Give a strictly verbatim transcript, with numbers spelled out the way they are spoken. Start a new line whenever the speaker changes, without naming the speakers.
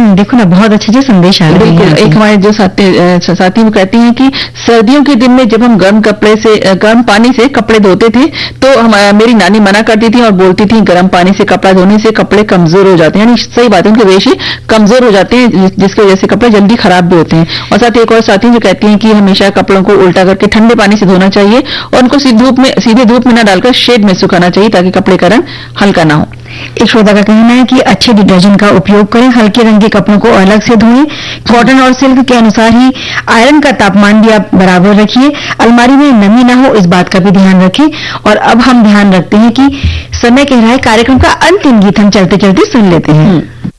देखो ना, बहुत अच्छे अच्छे संदेश आ रहे हैं।
बिल्कुल। एक हमारे जो साथी साथी वो कहती हैं कि सर्दियों के दिन में जब हम गर्म कपड़े से गर्म पानी से कपड़े धोते थे तो हम मेरी नानी मना करती थी और बोलती थी गर्म पानी से कपड़ा धोने से कपड़े कमजोर हो जाते हैं। यानी सही बात है, उनके रेशे कमजोर हो जाते हैं जिसकी वजह से कपड़े जल्दी खराब भी होते हैं। और साथ ही एक और साथी जो कहती हैं कि हमेशा कपड़ों को उल्टा करके ठंडे पानी से धोना चाहिए और उनको सीधे धूप में सीधे धूप में न डालकर शेड में सुखाना चाहिए ताकि कपड़े का रंग हल्का ना हो।
एक श्रोता का कहना है कि अच्छे डिटर्जेंट का उपयोग करें, हल्के रंग के कपड़ों को अलग से धोएं, कॉटन और सिल्क के अनुसार ही आयरन का तापमान भी आप बराबर रखिए, अलमारी में नमी ना हो इस बात का भी ध्यान रखें। और अब हम ध्यान रखते हैं कि समय कह रहा है, कार्यक्रम का अंतिम गीत हम चलते चलते सुन लेते हैं।